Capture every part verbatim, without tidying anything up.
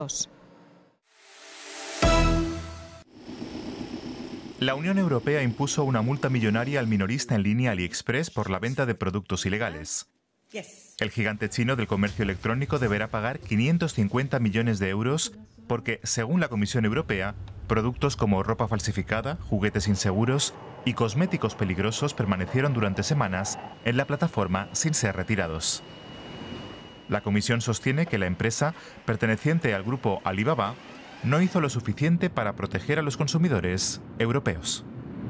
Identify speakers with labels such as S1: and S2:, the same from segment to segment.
S1: La Unión Europea impuso una multa millonaria al minorista en línea AliExpress por la venta de productos ilegales. El gigante chino del comercio electrónico deberá pagar quinientos cincuenta millones de euros porque, según la Comisión Europea, productos como ropa falsificada, juguetes inseguros y cosméticos peligrosos permanecieron durante semanas en la plataforma sin ser retirados. La Comisión sostiene que la empresa, perteneciente al grupo Alibaba, no hizo lo suficiente para proteger a los consumidores europeos.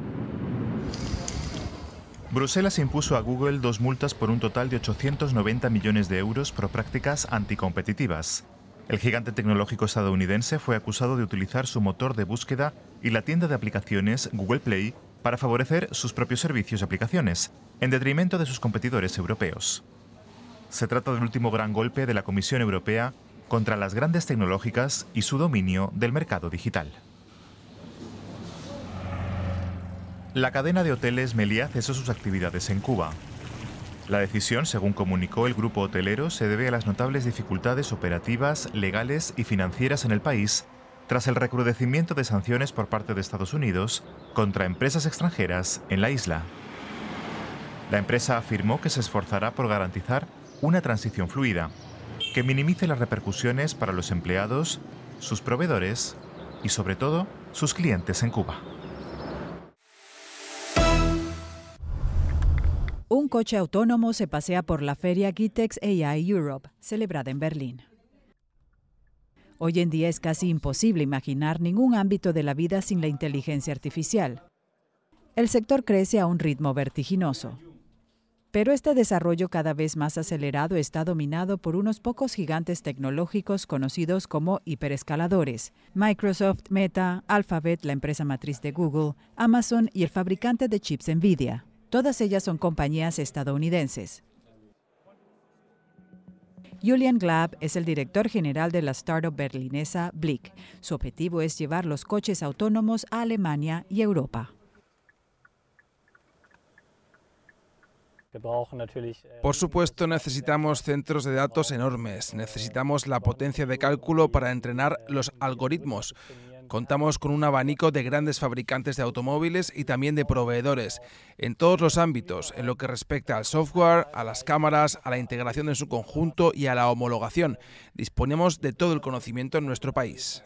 S1: Bruselas impuso a Google dos multas por un total de ochocientos noventa millones de euros por prácticas anticompetitivas. El gigante tecnológico estadounidense fue acusado de utilizar su motor de búsqueda y la tienda de aplicaciones Google Play para favorecer sus propios servicios y aplicaciones, en detrimento de sus competidores europeos. Se trata del último gran golpe de la Comisión Europea contra las grandes tecnológicas y su dominio del mercado digital. La cadena de hoteles Meliá cesó sus actividades en Cuba. La decisión, según comunicó el grupo hotelero, se debe a las notables dificultades operativas, legales y financieras en el país tras el recrudecimiento de sanciones por parte de Estados Unidos contra empresas extranjeras en la isla. La empresa afirmó que se esforzará por garantizar una transición fluida, que minimice las repercusiones para los empleados, sus proveedores y, sobre todo, sus clientes en Cuba.
S2: Un coche autónomo se pasea por la feria Gitex A I Europe, celebrada en Berlín. Hoy en día es casi imposible imaginar ningún ámbito de la vida sin la inteligencia artificial. El sector crece a un ritmo vertiginoso. Pero este desarrollo cada vez más acelerado está dominado por unos pocos gigantes tecnológicos conocidos como hiperescaladores: Microsoft, Meta, Alphabet, la empresa matriz de Google, Amazon y el fabricante de chips Nvidia. Todas ellas son compañías estadounidenses. Julian Glab es el director general de la startup berlinesa Blick. Su objetivo es llevar los coches autónomos a Alemania y Europa.
S3: Por supuesto, necesitamos centros de datos enormes. Necesitamos la potencia de cálculo para entrenar los algoritmos. Contamos con un abanico de grandes fabricantes de automóviles y también de proveedores, en todos los ámbitos, en lo que respecta al software, a las cámaras, a la integración en su conjunto y a la homologación. Disponemos de todo el conocimiento en nuestro país.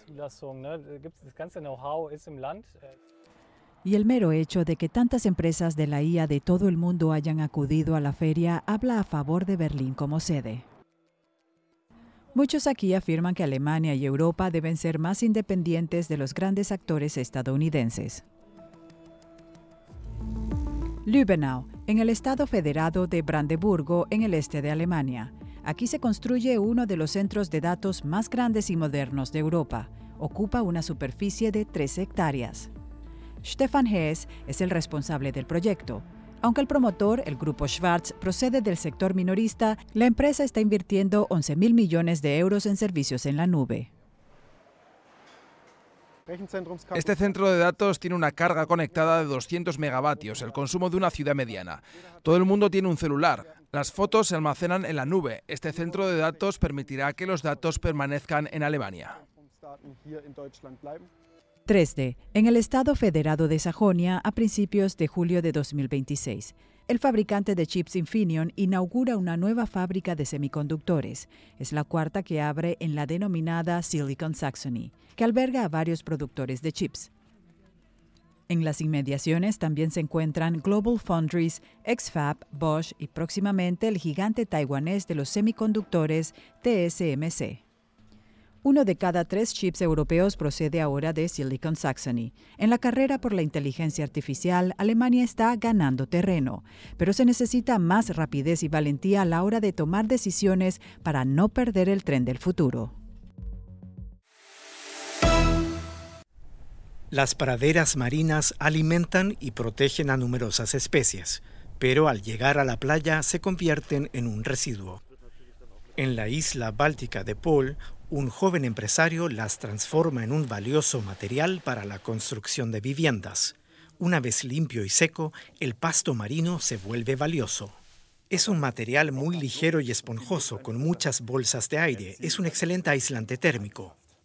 S2: Y el mero hecho de que tantas empresas de la I A de todo el mundo hayan acudido a la feria habla a favor de Berlín como sede. Muchos aquí afirman que Alemania y Europa deben ser más independientes de los grandes actores estadounidenses. Lübbenau, en el estado federado de Brandeburgo, en el este de Alemania. Aquí se construye uno de los centros de datos más grandes y modernos de Europa. Ocupa una superficie de tres hectáreas. Stefan Hess es el responsable del proyecto. Aunque el promotor, el grupo Schwarz, procede del sector minorista, la empresa está invirtiendo once mil millones de euros en servicios en la nube.
S3: Este centro de datos tiene una carga conectada de doscientos megavatios, el consumo de una ciudad mediana. Todo el mundo tiene un celular. Las fotos se almacenan en la nube. Este centro de datos permitirá que los datos permanezcan en Alemania.
S2: tres D, en el estado federado de Sajonia a principios de julio de dos mil veintiséis. El fabricante de chips Infineon inaugura una nueva fábrica de semiconductores. Es la cuarta que abre en la denominada Silicon Saxony, que alberga a varios productores de chips. En las inmediaciones también se encuentran Global Foundries, X FAB, Bosch y próximamente el gigante taiwanés de los semiconductores T S M C. Uno de cada tres chips europeos procede ahora de Silicon Saxony. En la carrera por la inteligencia artificial, Alemania está ganando terreno, pero se necesita más rapidez y valentía a la hora de tomar decisiones para no perder el tren del futuro.
S4: Las praderas marinas alimentan y protegen a numerosas especies, pero al llegar a la playa se convierten en un residuo. En la isla báltica de Pol, un joven empresario las transforma en un valioso material para la construcción de viviendas. Una vez limpio y seco, el pasto marino se vuelve valioso. Es un material muy ligero y esponjoso, con muchas bolsas de aire. Es un excelente aislante térmico.